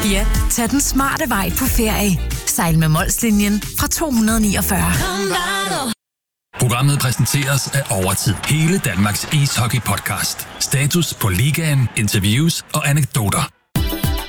Ja, tag den smarte vej på ferie. Sejl med Molslinjen fra 249. Programmet præsenteres af Overtid. Hele Danmarks ishockey-podcast. Status på ligaen, interviews og anekdoter.